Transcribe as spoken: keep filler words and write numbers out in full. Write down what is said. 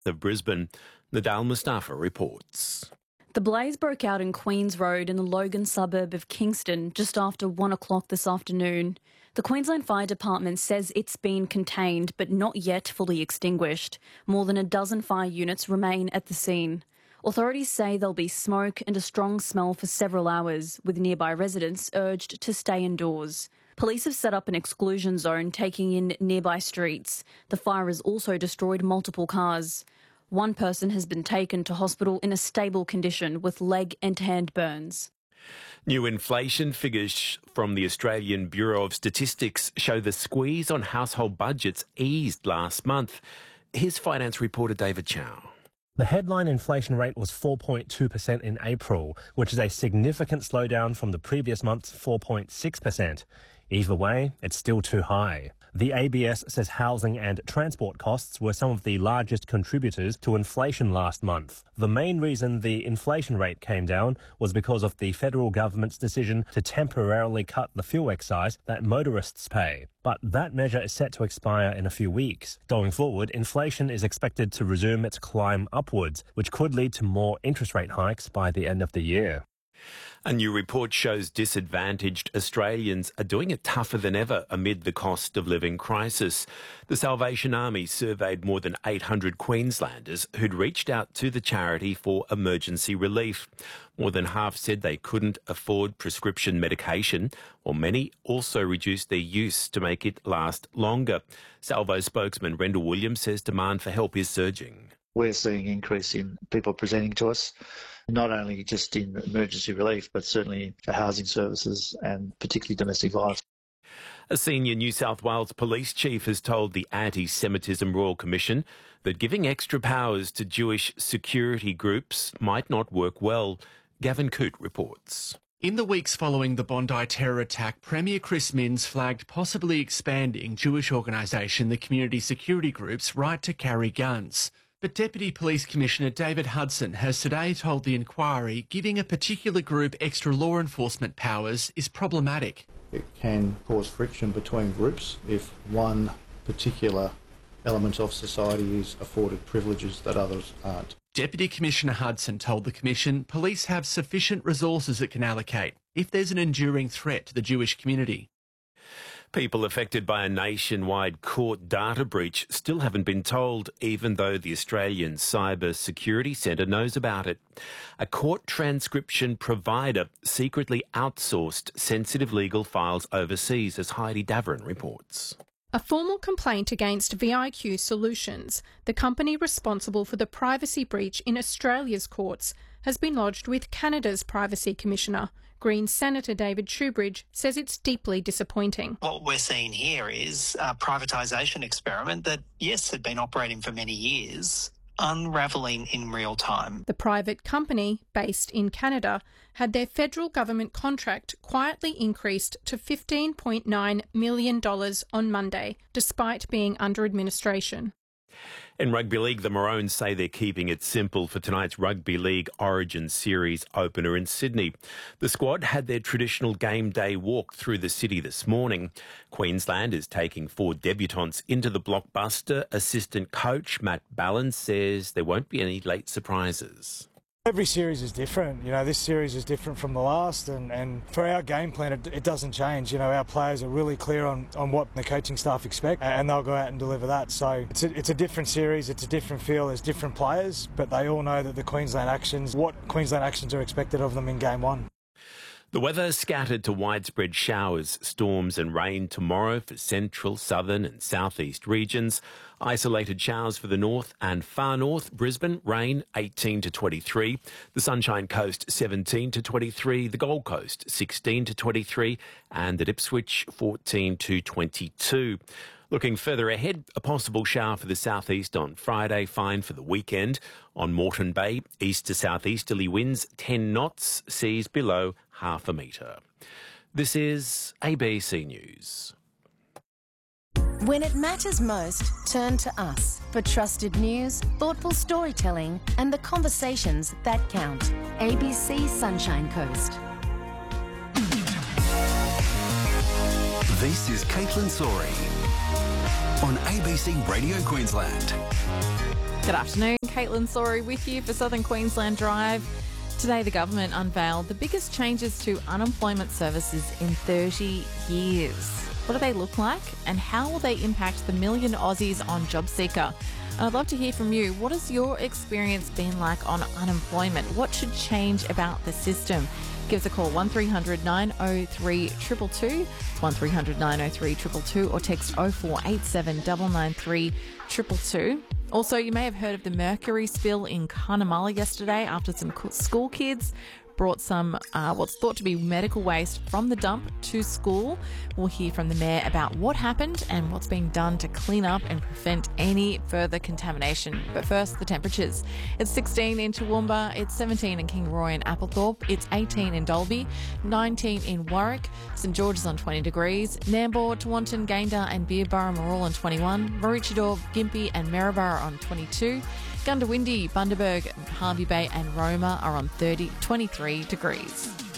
of Brisbane. Nadal Mustafa reports. The blaze broke out in Queens Road in the Logan suburb of Kingston just after one o'clock this afternoon. The Queensland Fire Department says it's been contained but not yet fully extinguished. More than a dozen fire units remain at the scene. Authorities say there'll be smoke and a strong smell for several hours, with nearby residents urged to stay indoors. Police have set up an exclusion zone taking in nearby streets. The fire has also destroyed multiple cars. One person has been taken to hospital in a stable condition with leg and hand burns. New inflation figures from the Australian Bureau of Statistics show the squeeze on household budgets eased last month. Here's finance reporter David Chow. The headline inflation rate was four point two percent in April, which is a significant slowdown from the previous month's four point six percent. Either way, it's still too high. The A B S says housing and transport costs were some of the largest contributors to inflation last month. The main reason the inflation rate came down was because of the federal government's decision to temporarily cut the fuel excise that motorists pay. But that measure is set to expire in a few weeks. Going forward, inflation is expected to resume its climb upwards, which could lead to more interest rate hikes by the end of the year. A new report shows disadvantaged Australians are doing it tougher than ever amid the cost of living crisis. The Salvation Army surveyed more than eight hundred Queenslanders who'd reached out to the charity for emergency relief. More than half said they couldn't afford prescription medication, or many also reduced their use to make it last longer. Salvo spokesman Rendell Williams says demand for help is surging. We're seeing an increase in people presenting to us, not only just in emergency relief, but certainly for housing services and particularly domestic violence. A senior New South Wales police chief has told the Anti-Semitism Royal Commission that giving extra powers to Jewish security groups might not work well. Gavin Coote reports. In the weeks following the Bondi terror attack, Premier Chris Minns flagged possibly expanding Jewish organisation the Community Security Group's right to carry guns. But Deputy Police Commissioner David Hudson has today told the inquiry giving a particular group extra law enforcement powers is problematic. It can cause friction between groups if one particular element of society is afforded privileges that others aren't. Deputy Commissioner Hudson told the Commission police have sufficient resources it can allocate if there's an enduring threat to the Jewish community. People affected by a nationwide court data breach still haven't been told, even though the Australian Cyber Security Centre knows about it. A court transcription provider secretly outsourced sensitive legal files overseas, as Heidi Daverin reports. A formal complaint against V I Q Solutions, the company responsible for the privacy breach in Australia's courts, has been lodged with Canada's Privacy Commissioner. Greens Senator David Shoebridge says it's deeply disappointing. What we're seeing here is a privatisation experiment that, yes, had been operating for many years, unravelling in real time. The private company, based in Canada, had their federal government contract quietly increased to fifteen point nine million dollars on Monday, despite being under administration. In Rugby League, the Maroons say they're keeping it simple for tonight's Rugby League Origin Series opener in Sydney. The squad had their traditional game day walk through the city this morning. Queensland is taking four debutants into the blockbuster. Assistant coach Matt Ballin says there won't be any late surprises. Every series is different. You know, this series is different from the last, and, and for our game plan, it, it doesn't change. You know, our players are really clear on, on what the coaching staff expect, and they'll go out and deliver that. So it's a, it's a different series, it's a different feel, there's different players, but they all know that the Queensland actions, what Queensland actions are expected of them in game one. The weather scattered to widespread showers, storms and rain tomorrow for central, southern and southeast regions. Isolated showers for the north and far north. Brisbane, rain eighteen to twenty-three. The Sunshine Coast, seventeen to twenty-three. The Gold Coast, sixteen to twenty-three. And at Ipswich, fourteen to twenty-two. Looking further ahead, a possible shower for the southeast on Friday, fine for the weekend. On Moreton Bay, east to southeasterly winds, ten knots, seas below half a metre. This is A B C News. When it matters most, turn to us for trusted news, thoughtful storytelling and the conversations that count. A B C Sunshine Coast. This is Caitlin Sorey on A B C Radio Queensland. Good afternoon, Caitlin Sorry with you for Southern Queensland Drive. Today the government unveiled the biggest changes to unemployment services in thirty years. What do they look like and how will they impact the million Aussies on JobSeeker? I'd love to hear from you. What has your experience been like on unemployment? What should change about the system? Give us a call, one three hundred nine oh three two two two. It's one three hundred nine oh three two two two or text oh four eight seven nine nine three two two two. Also, you may have heard of the mercury spill in Cunnamulla yesterday after some school kids brought some uh, what's thought to be medical waste from the dump to school. We'll hear from the Mayor about what happened and what's being done to clean up and prevent any further contamination. But first, the temperatures. It's sixteen in Toowoomba, it's seventeen in Kingaroy and Applethorpe, it's eighteen in Dalby, nineteen in Warwick, St George's on twenty degrees, Nambour, Tewantin, Gayndah and Beerborough are all on twenty-one, Maroochydore, Gympie and Maryborough on twenty-two, Gundawindi, Bundaberg, Hervey Bay and Roma are on thirty, twenty-three degrees.